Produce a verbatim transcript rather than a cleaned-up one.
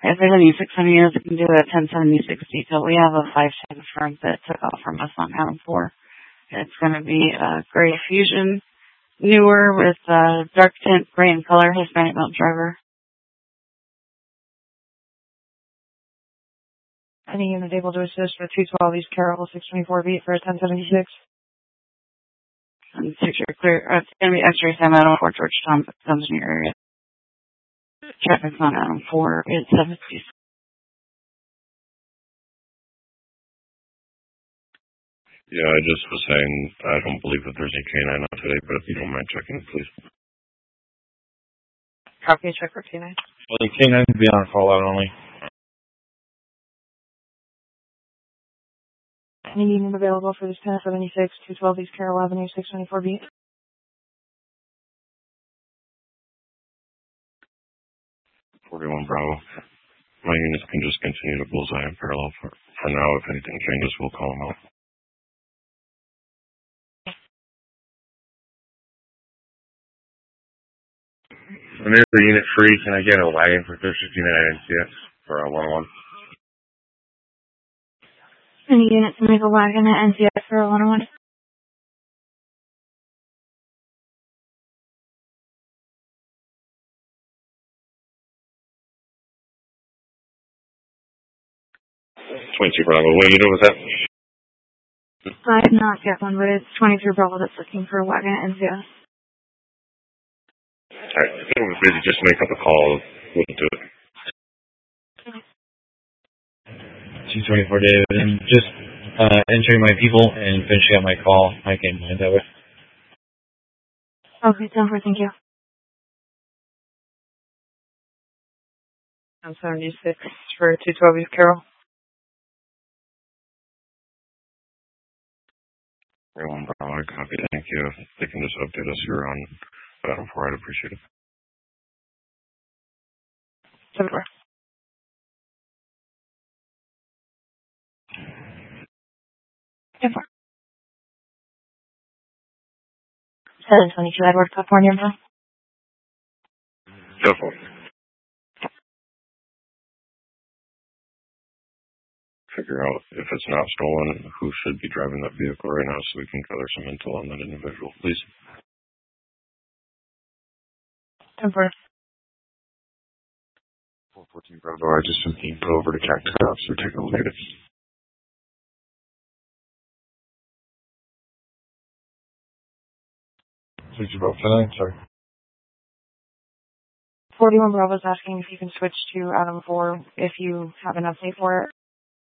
If there's any six hundred units, we can do a ten seventy-six detail. We have a five ten front that took off from us on Adam four. It's going to be a gray Fusion, newer with uh, dark tint, gray in color, Hispanic belt driver. Any unit able to assist for two twelve East Carroll, six twenty-four beat for a ten seventy-six? And six are clear. Uh, it's going to be X-ray Sam Adam four, George Tom, comes in your area. Traffic's on Adam four, it's seventy. Yeah, I just was saying I don't believe that there's any K nine out today, but if you don't mind checking, please. Copy, check for K nine. Well, the K nine would be on fallout only. Any unit available for this ten seventy-six, two twelve East Carroll Avenue, six twenty-four beat? forty-one Bravo. My units can just continue to bullseye in parallel for, for now. If anything changes, we'll call them out. When there's a unit free, can I get a wagon for thirty fifty-nine N C S for a one oh one? Any units to make a wagon at N C S for a one oh one? twenty-two Bravo. What unit was that? I have not got one, but it's twenty-three Bravo that's looking for a wagon at N C S. Alright, if it was busy, just make up a call. We'll do it. two twenty-four David, and just uh, entering my people and finishing up my call. I can mind that way. Okay, ten four, thank you. ten seventy-six for two twelve East Carroll. Everyone, Bravo, I copy. Thank you. If they can just update us here on Adam four, I'd appreciate it. ten four. ten four. seven twenty-two Edward, California. Go for it. Figure out if it's not stolen, who should be driving that vehicle right now so we can gather some intel on that individual, please. ten four. four fourteen Bravo, I just sent the info over to Cactus Cops. We're taking a look at it. sixty Bravo, nine, sorry. forty-one Bravo's asking if you can switch to Adam four if you have an update for it.